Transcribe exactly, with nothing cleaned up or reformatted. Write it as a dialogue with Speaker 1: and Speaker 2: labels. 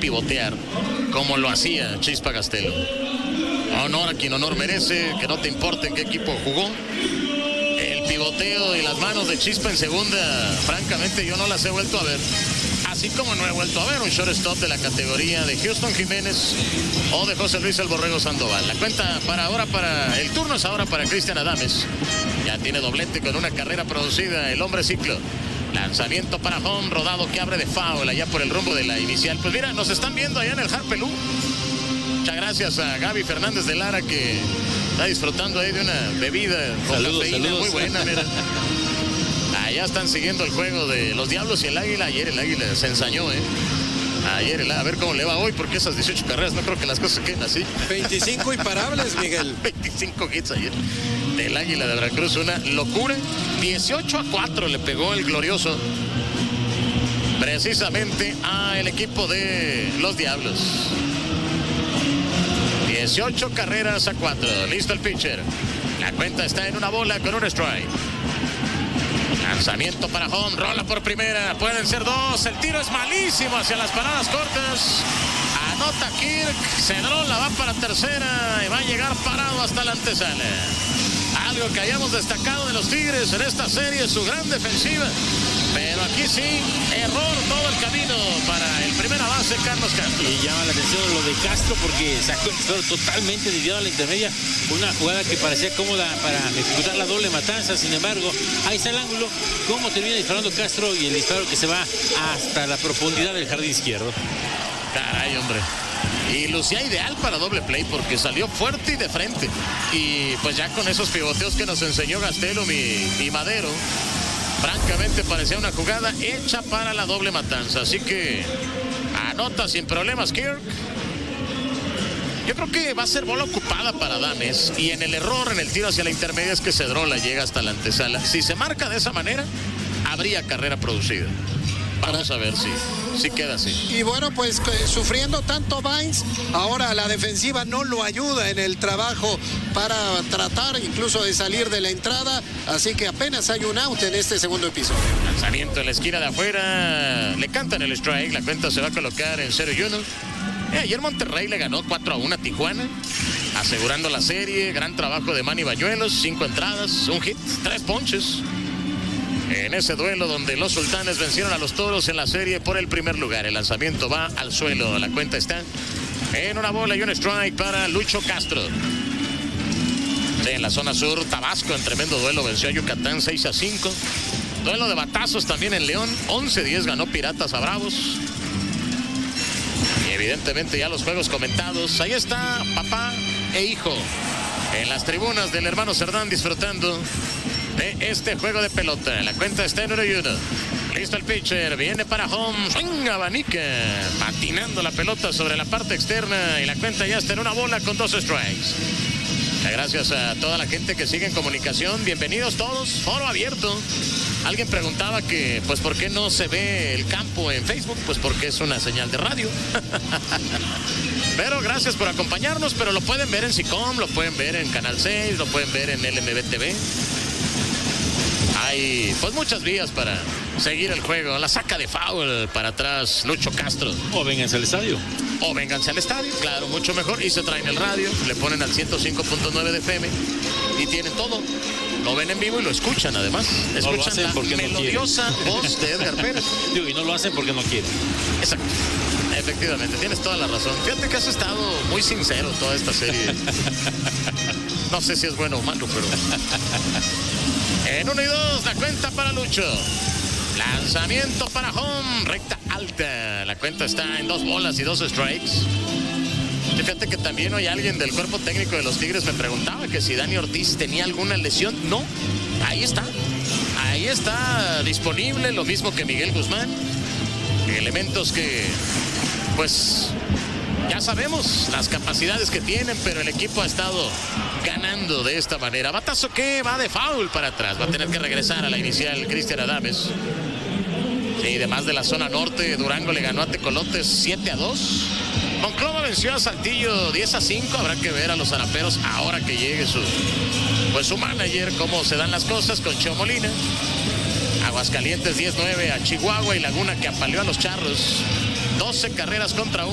Speaker 1: pivotear como lo hacía Chispa Castelo. Honor a quien honor merece, que no te importe en qué equipo jugó. El pivoteo y las manos de Chispa en segunda, francamente yo no las he vuelto a ver. Así como no he vuelto a ver un shortstop de la categoría de Houston Jiménez o de José Luis El Borrego Sandoval. La cuenta para ahora, para el turno es ahora para Cristian Adames. Ya tiene doblete con una carrera producida el hombre ciclo. Lanzamiento para home, rodado que abre de foul allá por el rumbo de la inicial. Pues mira, nos están viendo allá en el Harpelú. Muchas gracias a Gaby Fernández de Lara, que está disfrutando ahí de una bebida con
Speaker 2: saludos,
Speaker 1: cafeína
Speaker 2: saludos.
Speaker 1: muy buena, mira. Allá están siguiendo el juego de los Diablos y el Águila. Ayer el Águila se ensañó, ¿eh? Ayer el a ver cómo le va hoy, porque esas dieciocho carreras no creo que las cosas se queden así.
Speaker 3: veinticinco imparables, Miguel.
Speaker 1: veinticinco hits ayer del Águila de Veracruz, una locura. dieciocho a cuatro le pegó el glorioso precisamente al equipo de los Diablos. dieciocho carreras a cuatro. Listo el pitcher. La cuenta está en una bola con un strike. Lanzamiento para home, rola por primera, pueden ser dos, el tiro es malísimo hacia las paradas cortas. Anota Kirk, Cedrón la va para tercera y va a llegar parado hasta la antesala. Algo que hayamos destacado de los Tigres en esta serie, su gran defensiva. Pero aquí sí, error todo el camino para el primera base, Carlos Castro.
Speaker 2: Y llama la atención lo de Castro porque sacó el disparo totalmente desviado a la intermedia. Una jugada que parecía cómoda para ejecutar la doble matanza. Sin embargo, ahí está el ángulo. Cómo termina disparando Castro y el disparo que se va hasta la profundidad del jardín izquierdo.
Speaker 1: Caray, hombre. Y lucía ideal para doble play porque salió fuerte y de frente. Y pues ya con esos pivoteos que nos enseñó Gastelum y, y Madero, francamente parecía una jugada hecha para la doble matanza. Así que anota sin problemas Kirk. Yo creo que va a ser bola ocupada para Adames. Y en el error, en el tiro hacia la intermedia, es que Cedrola llega hasta la antesala. Si se marca de esa manera, habría carrera producida. Vamos a ver si, si queda así.
Speaker 3: Y bueno, pues sufriendo tanto Vines, ahora la defensiva no lo ayuda en el trabajo para tratar incluso de salir de la entrada. Así que apenas hay un out en este segundo episodio.
Speaker 1: Lanzamiento en la esquina de afuera. Le cantan el strike. La cuenta se va a colocar en cero y uno. Eh, ayer Monterrey le ganó cuatro a uno a Tijuana, asegurando la serie. Gran trabajo de Manny Bañuelos. Cinco entradas, un hit, tres ponches. En ese duelo donde los Sultanes vencieron a los Toros en la serie por el primer lugar. El lanzamiento va al suelo. La cuenta está en una bola y un strike para Lucho Castro. En la zona sur, Tabasco en tremendo duelo venció a Yucatán seis a cinco. Duelo de batazos también en León. once diez ganó Piratas a Bravos. Y evidentemente ya los juegos comentados. Ahí está papá e hijo en las tribunas del hermano Cerdán disfrutando de este juego de pelota. La cuenta está en uno y uno. Listo el pitcher, viene para home, swing, abanica, patinando la pelota sobre la parte externa y la cuenta ya está en una bola con dos strikes. Gracias a toda la gente que sigue en comunicación, bienvenidos todos, foro abierto. Alguien preguntaba que, pues, ¿por qué no se ve el campo en Facebook? Pues porque es una señal de radio. Pero gracias por acompañarnos, pero lo pueden ver en SICOM, lo pueden ver en Canal seis, lo pueden ver en L M B T V. Hay pues muchas vías para seguir el juego. La saca de foul para atrás Lucho Castro.
Speaker 2: O vénganse al estadio.
Speaker 1: O vénganse al estadio, claro, mucho mejor. Y se traen el radio, le ponen al ciento cinco punto nueve de F M y tienen todo. Lo ven en vivo y lo escuchan además. Escuchan
Speaker 2: no
Speaker 1: la melodiosa no voz de Edgar Pérez.
Speaker 2: Digo, y no lo hacen porque no quieren.
Speaker 1: Exacto. Efectivamente, tienes toda la razón. Fíjate que has estado muy sincero toda esta serie. No sé si es bueno o malo, pero... En uno y dos, la cuenta para Lucho. Lanzamiento para home, recta alta. La cuenta está en dos bolas y dos strikes. Fíjate que también hoy alguien del cuerpo técnico de los Tigres me preguntaba que si Dani Ortiz tenía alguna lesión. No, ahí está. Ahí está disponible, lo mismo que Miguel Guzmán. Elementos que, pues, ya sabemos las capacidades que tienen, pero el equipo ha estado ganando de esta manera. Batazo que va de foul para atrás. Va a tener que regresar a la inicial Cristian Adames. Sí, además de la zona norte, Durango le ganó a Tecolotes siete a dos. Monclova venció a Saltillo diez a cinco. Habrá que ver a los zaraperos ahora que llegue su, pues, su manager, cómo se dan las cosas con Cheo Molina. Aguascalientes diez nueve a Chihuahua y Laguna que apaleó a los Charros. doce carreras contra uno.